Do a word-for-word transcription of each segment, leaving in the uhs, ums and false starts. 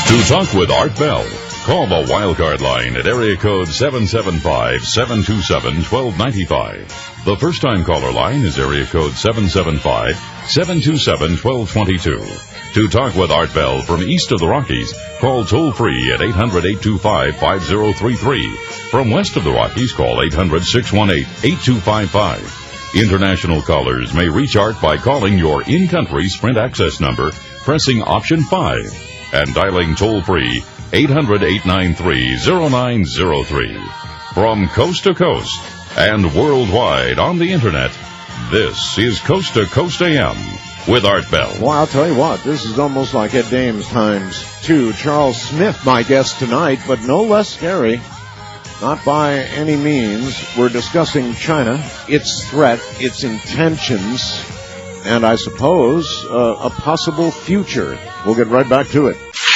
To talk with Art Bell, call the Wildcard line at area code seven seven five, seven two seven, one two nine five. The first-time caller line is area code seven seven five, seven two seven, one two two two. To talk with Art Bell from east of the Rockies, call toll-free at eight hundred, eight two five, five zero three three. From west of the Rockies, call eight hundred, six one eight, eight two five five. International callers may reach Art by calling your in-country Sprint access number, pressing option five, and dialing toll-free eight hundred, eight nine three, zero nine zero three. From coast to coast and worldwide on the Internet, this is Coast to Coast A M with Art Bell. Well, I'll tell you what, this is almost like Ed Dames times two. Charles Smith, my guest tonight, but no less scary. Not by any means. We're discussing China, its threat, its intentions, and I suppose uh, a possible future. We'll get right back to it.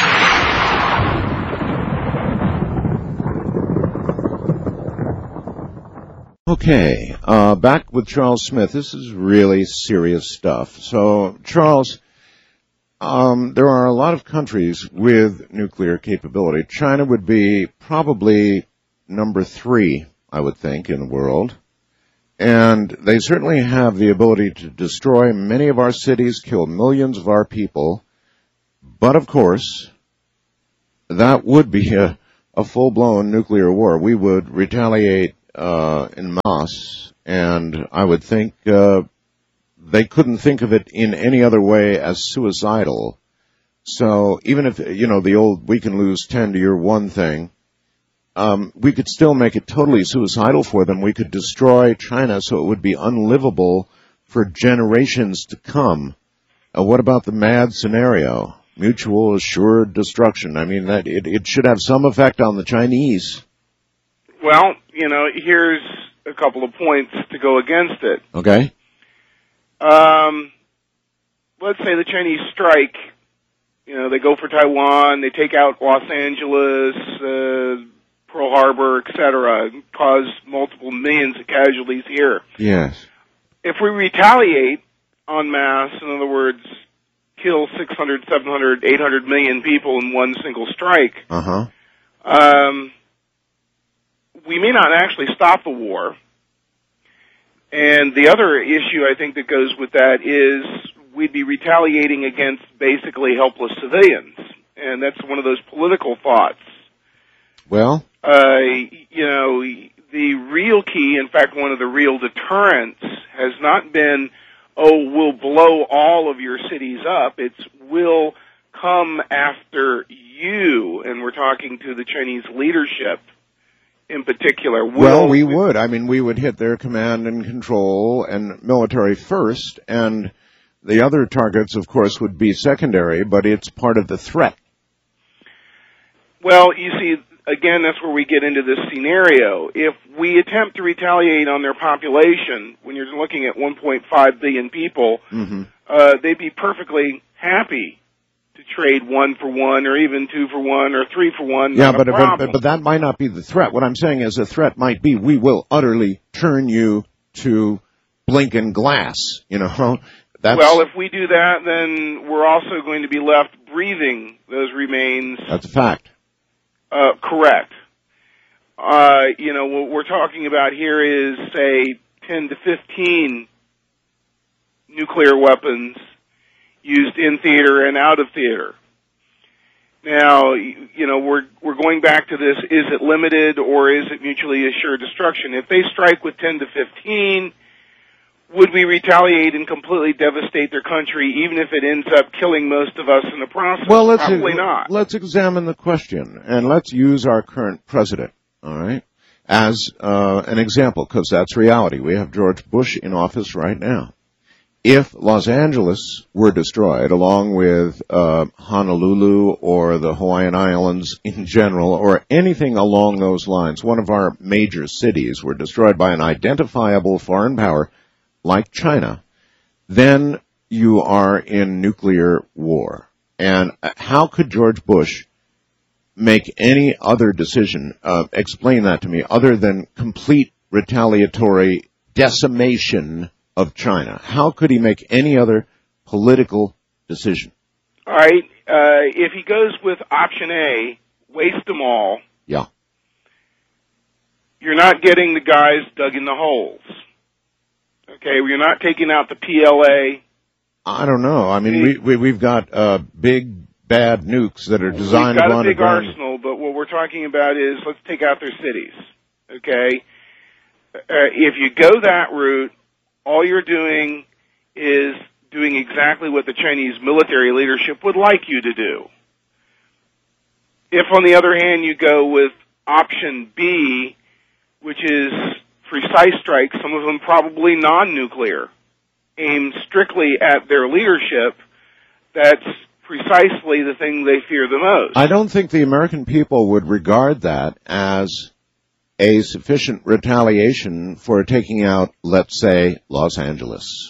Okay, uh, back with Charles Smith. This is really serious stuff. So, Charles, um, there are a lot of countries with nuclear capability. China would be probably number three, I would think, in the world. And they certainly have the ability to destroy many of our cities, kill millions of our people. But, of course, that would be a, a full-blown nuclear war. We would retaliate uh, en masse, and I would think uh, they couldn't think of it in any other way as suicidal. So even if, you know, the old we can lose ten to your one thing, Um, we could still make it totally suicidal for them. We could destroy China so it would be unlivable for generations to come. Uh, what about the MAD scenario? Mutual assured destruction. I mean, that it, it should have some effect on the Chinese. Well, you know, here's a couple of points to go against it. Okay. Um, let's say the Chinese strike. You know, they go for Taiwan, they take out Los Angeles, uh, Pearl Harbor, et cetera, cause multiple millions of casualties here. Yes. If we retaliate en masse, in other words, kill six hundred, seven hundred, eight hundred million people in one single strike, uh-huh. um, we may not actually stop the war. And the other issue I think that goes with that is we'd be retaliating against basically helpless civilians. And that's one of those political thoughts. Well? Uh, you know, the real key, in fact, one of the real deterrents has not been, oh, we'll blow all of your cities up. It's we'll come after you, and we're talking to the Chinese leadership in particular. We'll, well, we would. I mean, we would hit their command and control and military first, and the other targets, of course, would be secondary, but it's part of the threat. Well, you see, again, that's where we get into this scenario. If we attempt to retaliate on their population, when you're looking at one point five billion people, mm-hmm. uh, they'd be perfectly happy to trade one for one or even two for one or three for one. Yeah, not but, a problem. but but that might not be the threat. What I'm saying is a threat might be we will utterly turn you to blinking glass, you know. That's, well, if we do that, then we're also going to be left breathing those remains. That's a fact. Uh, correct. Uh, you know, what we're talking about here is, say, ten to fifteen nuclear weapons used in theater and out of theater. Now, you know, we're we're going back to this, is it limited or is it mutually assured destruction? If they strike with ten to fifteen, would we retaliate and completely devastate their country, even if it ends up killing most of us in the process? Well, let's Probably not. Let's examine the question, and let's use our current president, all right, as uh, an example, because that's reality. We have George Bush in office right now. If Los Angeles were destroyed, along with uh, Honolulu or the Hawaiian Islands in general, or anything along those lines, one of our major cities were destroyed by an identifiable foreign power, like China, then you are in nuclear war. And how could George Bush make any other decision, uh, explain that to me, other than complete retaliatory decimation of China? How could he make any other political decision? All right, uh, if he goes with option A, waste them all, Yeah. you're not getting the guys dug in the holes. Okay, you're not taking out the P L A. I don't know. I mean, we, we, we've got uh, big, bad nukes that are designed We've to got go a big underground. arsenal, but what we're talking about is let's take out their cities. Okay? Uh, if you go that route, all you're doing is doing exactly what the Chinese military leadership would like you to do. If, on the other hand, you go with option B, which is precise strikes, some of them probably non-nuclear, aimed strictly at their leadership, that's precisely the thing they fear the most. I don't think the American people would regard that as a sufficient retaliation for taking out, let's say, Los Angeles.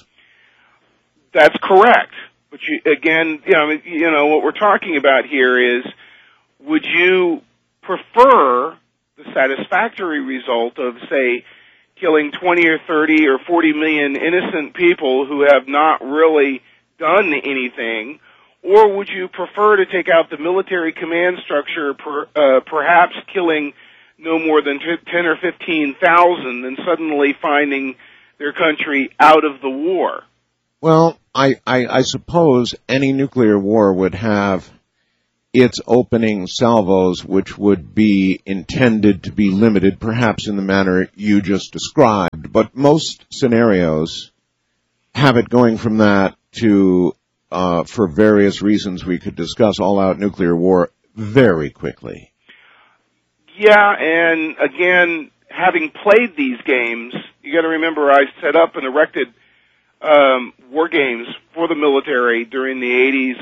That's correct. But you, again, you know, you know, what we're talking about here is, would you prefer the satisfactory result of, say, killing twenty or thirty or forty million innocent people who have not really done anything, or would you prefer to take out the military command structure, per, uh, perhaps killing no more than ten or fifteen thousand, and suddenly finding their country out of the war? Well, I, I, I suppose any nuclear war would have its opening salvos, which would be intended to be limited, perhaps in the manner you just described. But most scenarios have it going from that to, uh, for various reasons we could discuss, all-out nuclear war very quickly. Yeah, and again, having played these games, you got to remember I set up and erected um, war games for the military during the eighties,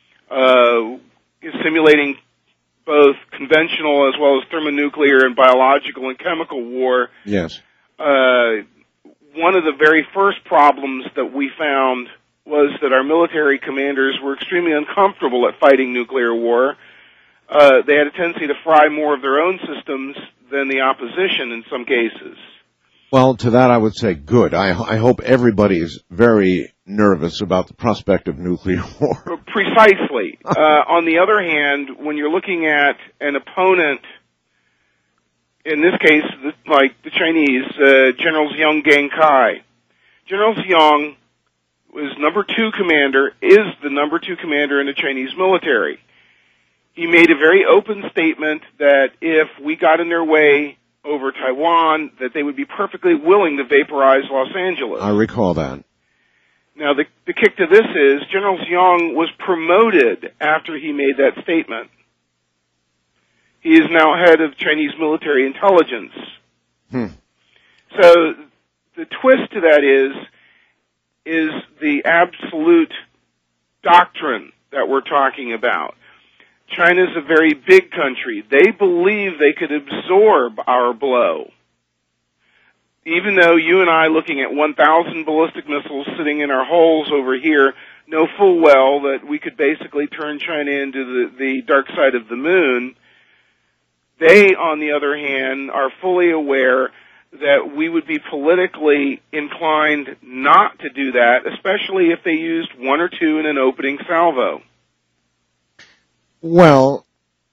uh, simulating both conventional as well as thermonuclear and biological and chemical war. Yes. Uh, one of the very first problems that we found was that our military commanders were extremely uncomfortable at fighting nuclear war. Uh, they had a tendency to fry more of their own systems than the opposition in some cases. Well, to that I would say good. I, I hope everybody is very nervous about the prospect of nuclear war. Precisely. uh, on the other hand, when you're looking at an opponent, in this case, like the Chinese, uh, General Xiong Gangkai. General Xiong was number two commander, is the number two commander in the Chinese military. He made a very open statement that if we got in their way over Taiwan, that they would be perfectly willing to vaporize Los Angeles. I recall that. Now, the, the kick to this is General Xiong was promoted after he made that statement. He is now head of Chinese military intelligence. Hmm. So the twist to that is, is the absolute doctrine that we're talking about. China's a very big country. They believe they could absorb our blow. Even though you and I, looking at one thousand ballistic missiles sitting in our holes over here, know full well that we could basically turn China into the, the dark side of the moon, they, on the other hand, are fully aware that we would be politically inclined not to do that, especially if they used one or two in an opening salvo. Well,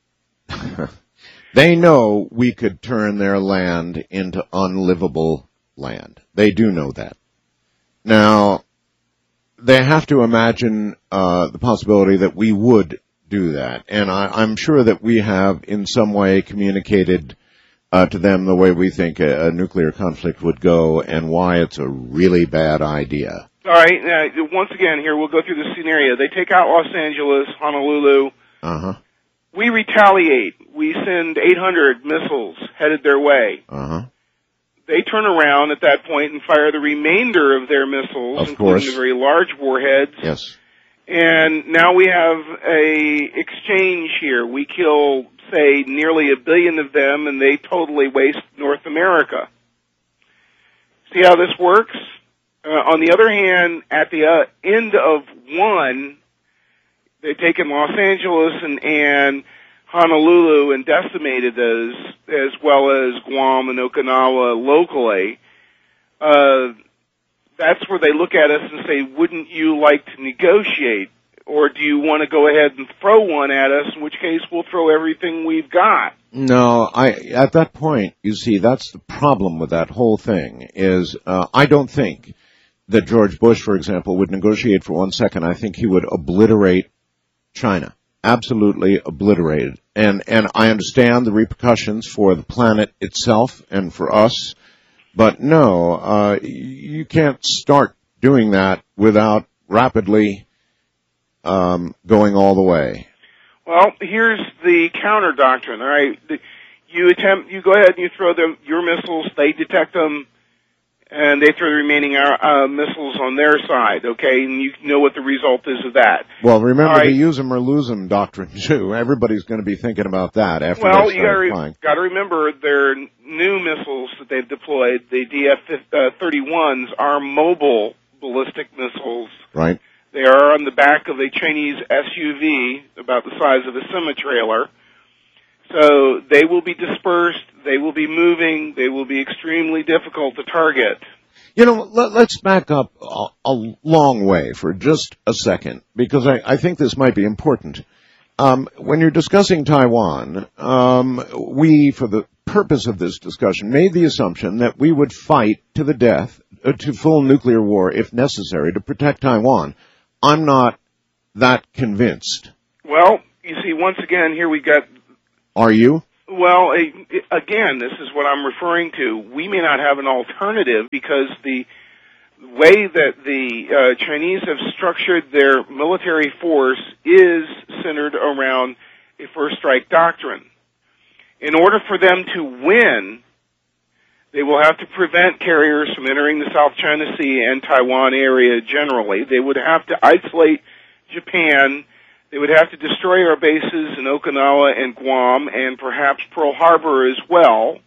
they know we could turn their land into unlivable land. They do know that. Now, they have to imagine uh, the possibility that we would do that. And I, I'm sure that we have in some way communicated uh, to them the way we think a, a nuclear conflict would go and why it's a really bad idea. All right. Now, once again, here we'll go through the scenario. They take out Los Angeles, Honolulu. Uh-huh. We retaliate. We send eight hundred missiles headed their way. Uh-huh. They turn around at that point and fire the remainder of their missiles, Of including course. the very large warheads. Yes. And now we have a exchange here. We kill, say, nearly a billion of them, and they totally waste North America. See how this works? Uh, on the other hand, at the uh, end of one, they've taken Los Angeles and, and Honolulu and decimated those, as well as Guam and Okinawa locally. Uh, that's where they look at us and say, wouldn't you like to negotiate? Or do you want to go ahead and throw one at us, in which case we'll throw everything we've got? No, I, at that point, you see, that's the problem with that whole thing, is, uh, I don't think that George Bush, for example, would negotiate for one second. I think he would obliterate China. Absolutely obliterated. And, and I understand the repercussions for the planet itself and for us, but no, uh, you can't start doing that without rapidly, um, going all the way. Well, here's the counter doctrine, all right? You attempt, you go ahead and you throw them, your missiles, they detect them, and they throw the remaining uh, missiles on their side, okay? And you know what the result is of that. Well, remember right. the use them or lose them doctrine, too. Everybody's going to be thinking about that after well, they start you gotta re- flying. Got to remember their new missiles that they've deployed, the D F thirty-ones, are mobile ballistic missiles. Right. They are on the back of a Chinese S U V, about the size of a semi-trailer. So they will be dispersed, they will be moving, they will be extremely difficult to target. You know, let, let's back up a, a long way for just a second, because I, I think this might be important. Um, when you're discussing Taiwan, um, we, for the purpose of this discussion, made the assumption that we would fight to the death, uh, to full nuclear war if necessary, to protect Taiwan. I'm not that convinced. Well, you see, once again, here we got... Are you? Well, again, this is what I'm referring to. We may not have an alternative because the way that the uh, Chinese have structured their military force is centered around a first strike doctrine. In order for them to win, they will have to prevent carriers from entering the South China Sea and Taiwan area generally. They would have to isolate Japan. They would have to destroy our bases in Okinawa and Guam and perhaps Pearl Harbor as well.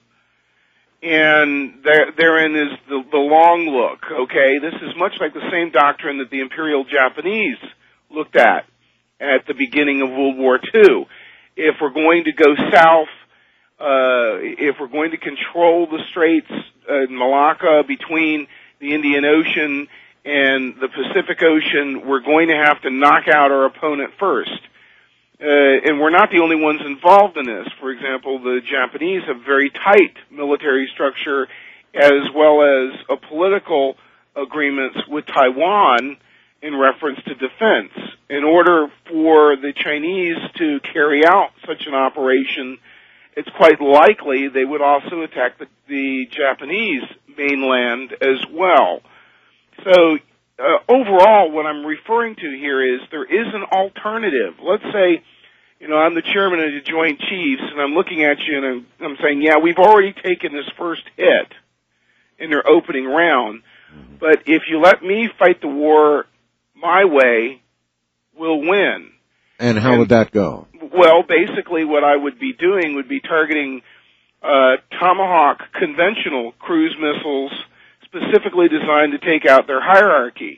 And there, therein is the, the long look, okay? This is much like the same doctrine that the Imperial Japanese looked at at the beginning of World War Two. If we're going to go south, uh, if we're going to control the straits uh, in Malacca between the Indian Ocean and the Pacific Ocean, we're going to have to knock out our opponent first. Uh, and we're not the only ones involved in this. For example, the Japanese have very tight military structure as well as a political agreements with Taiwan in reference to defense. In order for the Chinese to carry out such an operation, it's quite likely they would also attack the, the Japanese mainland as well. So, uh, overall, what I'm referring to here is there is an alternative. Let's say, you know, I'm the chairman of the Joint Chiefs, and I'm looking at you and I'm, I'm saying, yeah, we've already taken this first hit in their opening round, but if you let me fight the war my way, we'll win. And how and, would that go? Well, basically what I would be doing would be targeting uh, Tomahawk conventional cruise missiles specifically designed to take out their hierarchy.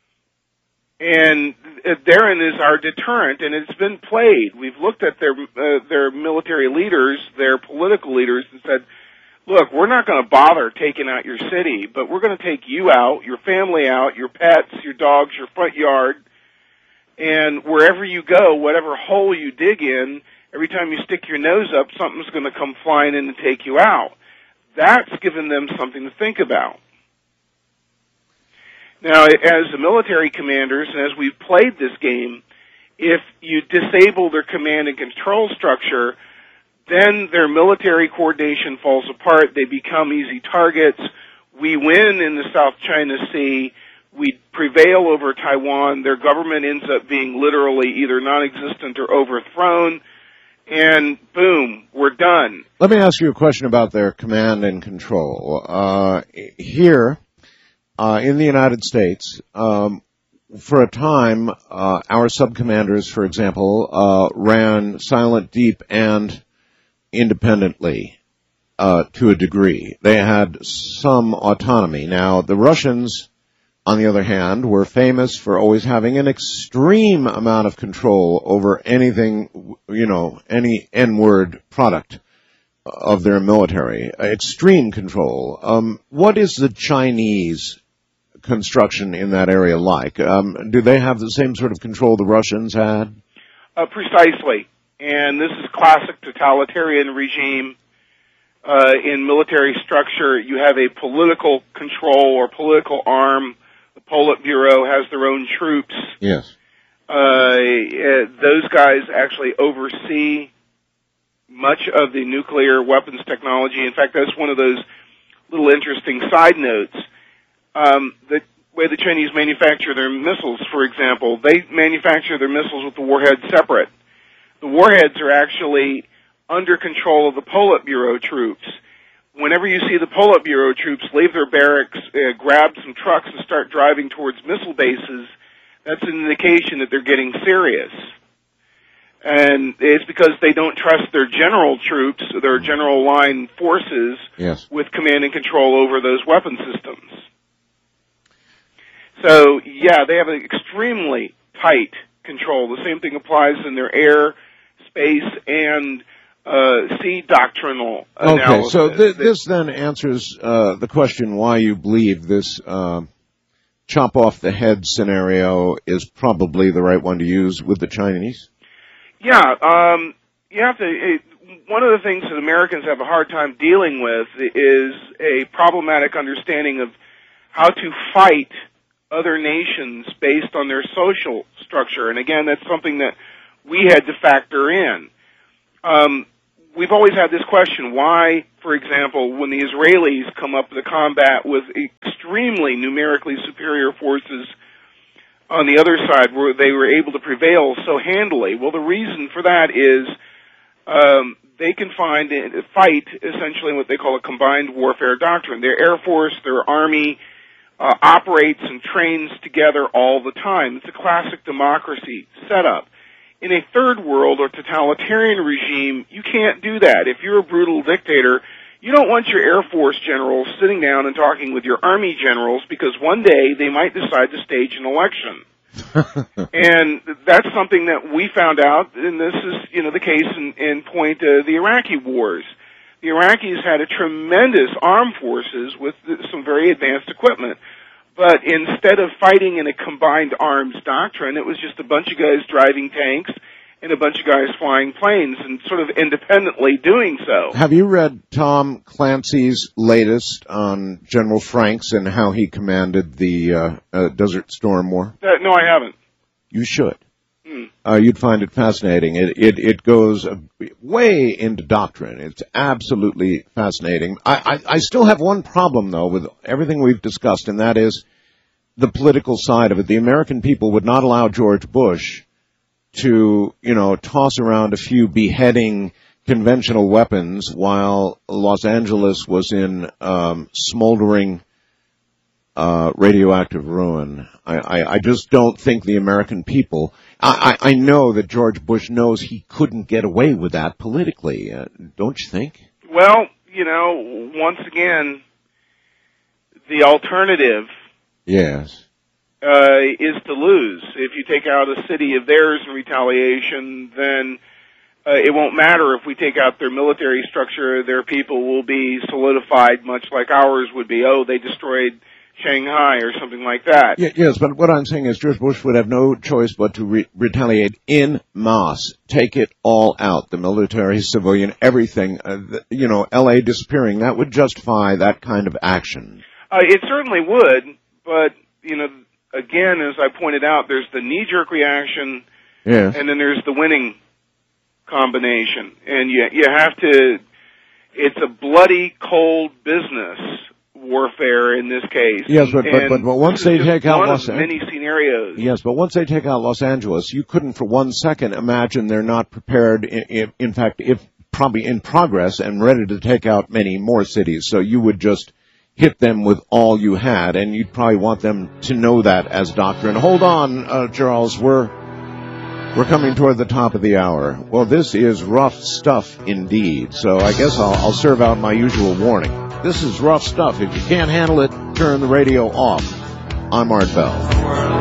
And therein is our deterrent, and it's been played. We've looked at their uh, their military leaders, their political leaders, and said, look, we're not going to bother taking out your city, but we're going to take you out, your family out, your pets, your dogs, your front yard, and wherever you go, whatever hole you dig in, every time you stick your nose up, something's going to come flying in and take you out. That's given them something to think about. Now, as the military commanders, and as we've played this game, if you disable their command and control structure, then their military coordination falls apart. They become easy targets. We win in the South China Sea. We prevail over Taiwan. Their government ends up being literally either non-existent or overthrown. And boom, we're done. Let me ask you a question about their command and control. Uh, here, uh, in the United States, um, for a time, uh, our sub-commanders, for example, uh, ran silent, deep, and independently, uh, to a degree. They had some autonomy. Now, the Russians, on the other hand, were famous for always having an extreme amount of control over anything, you know, any N-word product of their military. Extreme control. Um, what is the Chinese construction in that area like? Um, do they have the same sort of control the Russians had? Uh, precisely. And this is classic totalitarian regime. Uh, in military structure, you have a political control or political arm. The Politburo has their own troops. Yes. Uh, those guys actually oversee much of the nuclear weapons technology. In fact, that's one of those little interesting side notes. Um, the way the Chinese manufacture their missiles, for example, they manufacture their missiles with the warheads separate. The warheads are actually under control of the Politburo troops. Whenever you see the Politburo troops leave their barracks, uh, grab some trucks and start driving towards missile bases, that's an indication that they're getting serious. And it's because they don't trust their general troops, their general line forces, yes. with command and control over those weapon systems. So, yeah, they have an extremely tight control. The same thing applies in their air, space, and uh, sea doctrinal analysis. Okay, so th- this then answers uh, the question why you believe this uh, chop off the head scenario is probably the right one to use with the Chinese? Yeah, um, you have to. It, one of the things that Americans have a hard time dealing with is a problematic understanding of how to fight other nations based on their social structure. And again, that's something that we had to factor in. Um, we've always had this question: why, for example, when the Israelis come up to combat with extremely numerically superior forces on the other side, where they were able to prevail so handily? Well, the reason for that is um, they can find fight essentially what they call a combined warfare doctrine. Their Air Force, their Army uh, operates and trains together all the time. It's a classic democracy setup. In a third world or totalitarian regime, you can't do that. If you're a brutal dictator, you don't want your Air Force generals sitting down and talking with your Army generals, because one day they might decide to stage an election. And that's something that we found out, and this is, you know, the case in, in point of the Iraqi wars. The Iraqis had a tremendous armed forces with some very advanced equipment. But instead of fighting in a combined arms doctrine, it was just a bunch of guys driving tanks and a bunch of guys flying planes and sort of independently doing so. Have you read Tom Clancy's latest on General Franks and how he commanded the uh, uh, Desert Storm War? Uh, no, I haven't. You should. Hmm. Uh, you'd find it fascinating. It it, it goes uh, way into doctrine. It's absolutely fascinating. I, I, I still have one problem, though, with everything we've discussed, and that is the political side of it. The American people would not allow George Bush to, you know, toss around a few beheading conventional weapons while Los Angeles was in um, smoldering uh, radioactive ruin. I, I, I just don't think the American people... I, I, I know that George Bush knows he couldn't get away with that politically. Uh, don't you think? Well, you know, once again, the alternative... Yes. Uh, is to lose. If you take out a city of theirs in retaliation, then uh, it won't matter if we take out their military structure. Their people will be solidified much like ours would be. Oh, they destroyed Shanghai or something like that. Yeah, yes, but what I'm saying is George Bush would have no choice but to re- retaliate en masse, take it all out, the military, civilian, everything. Uh, the, you know, L A disappearing, that would justify that kind of action. Uh, it certainly would, but, you know, again, as I pointed out, there's the knee-jerk reaction, yes. and then there's the winning combination. And you, you have to, it's a bloody, cold business warfare in this case. Yes, but, but, but, but once they take out one Los of many scenarios. Yes, but once they take out Los Angeles, you couldn't for one second imagine they're not prepared, in, in fact, if probably in progress and ready to take out many more cities. So you would just hit them with all you had, and you'd probably want them to know that as doctrine. Hold on, uh, Charles, we're we're coming toward the top of the hour. Well, this is rough stuff indeed, so I guess I'll, I'll serve out my usual warning. This is rough stuff. If you can't handle it, turn the radio off. I'm Art Bell.